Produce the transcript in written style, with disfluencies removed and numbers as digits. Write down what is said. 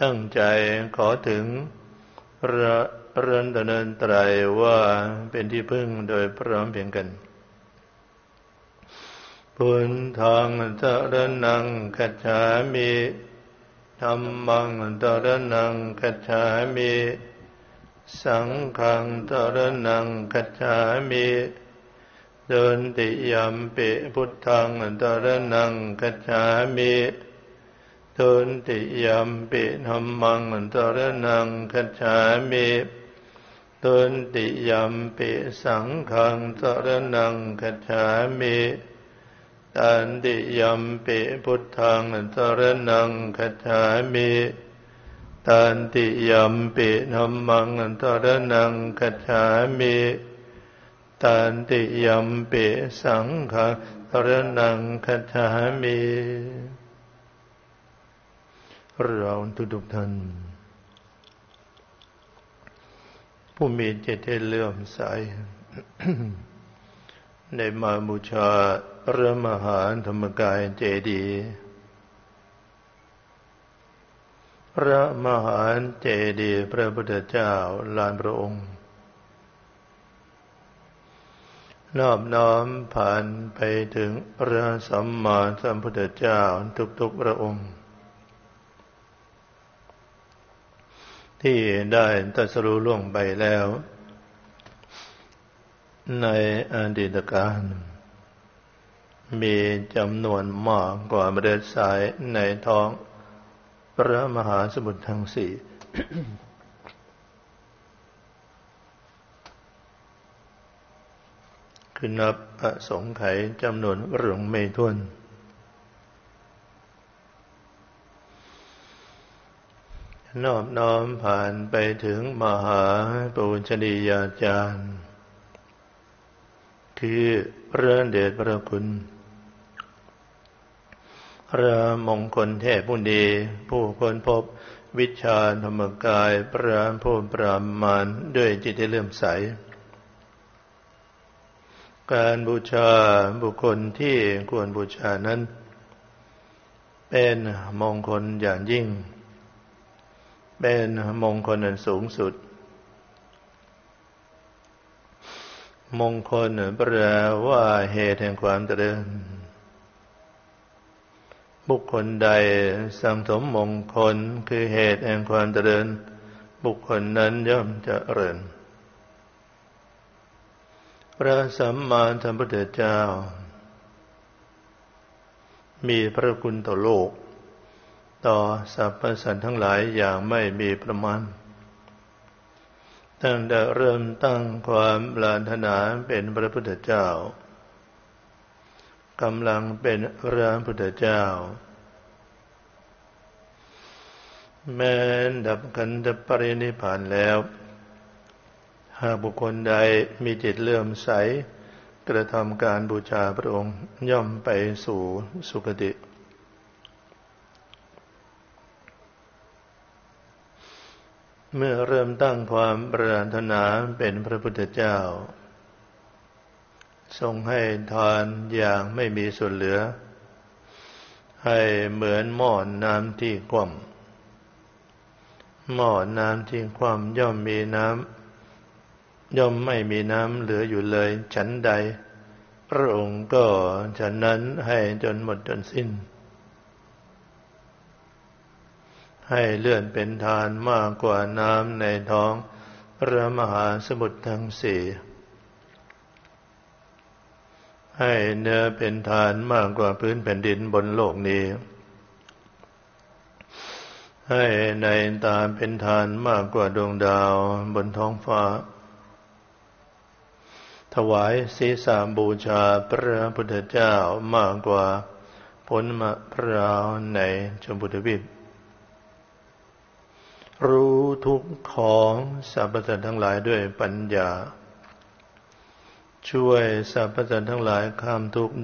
ตั้งใจขอถึงพระรัตนตรัยว่าเป็นที่พึ่งโดยพร้อมเพรียงกันพุทธังสรณังคัจฉามิธัมมังสรณังคัจฉามิสังฆังสรณังคัจฉามิตุติยัมปิพุทธังสรณังคัจฉามิตุติยัมปิธัมมังสรณังคัจฉามิตุติยัมปิสังฆังสรณังคัจฉามิตันติยัมปิพุทธังสรณังคัจฉามิตันติยัมปิธัมมังสรณังคัจฉามิตันติยัมปิสังฆังสรณังคัจฉามิเราทุกท่านผู้มีจิตที่เลื่อมใส ได้มาบูชาพระมหาธรรมกายเจดีย์พระมหาเจดีย์พระพุทธเจ้าลานพระองค์นอบน้อมผ่านไปถึงพระสัมมาสัมพุทธเจ้าทุกๆพระองค์ที่ได้ตรัสรู้ล่วงไปแล้วในอดีตกาลมีจำนวนมากกว่าเมล็ดทรายในท้องพระมหาสมุทรทั้งสี่ คือนับอสงไขยจำนวนเรื่องไม่ถ้วนนอบน้อมผ่านไปถึงมหาปุญชนียาจารย์คือพระเดชพระคุณพระมงคลเทพผู้ดีผู้ค้นพบวิชาธรรมกายพระผู้ปรามาณด้วยจิตที่เลื่อมใสการบูชาบุคคลที่ควรบูชานั้นเป็นมงคลอย่างยิ่งเป็นมงคลอันสูงสุดมงคลแปลว่าเหตุแห่งความเจริญบุคคลใดสังสมมงคลคือเหตุแห่งความเจริญบุคคลนั้นย่อมเจริญพระสัมมาสัมพุทธเจ้ามีพระคุณต่อโลกต่อสรรพสัตว์ทั้งหลายอย่างไม่มีประมาณตั้งแต่เริ่มตั้งความปรารถนาเป็นพระพุทธเจ้ากำลังเป็นพระพุทธเจ้าแม้ดับขันธปรินิพพานแล้วหากบุคคลใดมีจิตเลื่อมใสกระทำการบูชาพระองค์ย่อมไปสู่สุคติเมื่อเริ่มตั้งความปรารถนาเป็นพระพุทธเจ้าทรงให้ทานอย่างไม่มีส่วนเหลือให้เหมือนหม้อน้ำที่คว่ำหม้อน้ำที่คว่ำย่อมไม่มีน้ำเหลืออยู่เลยฉันใดพระองค์ก็ฉะนั้นให้จนหมดจนสิ้นให้เลื่อนเป็นทานมากกว่าน้ำในท้องพระมหาสมุทรทั้งสี่ให้เนื้อเป็นทานมากกว่าพื้นแผ่นดินบนโลกนี้ให้ในตาเป็นทานมากกว่าดวงดาวบนท้องฟ้าถวายศีรษะบูชาพระพุทธเจ้ามากกว่าผลมะพร้าวในชมพูทวีปรู้ทุกข์ของสรรพสัตว์ทั้งหลายด้วยปัญญาช่วยสรรพสัตว์ทั้งหลายข้ามทุกข์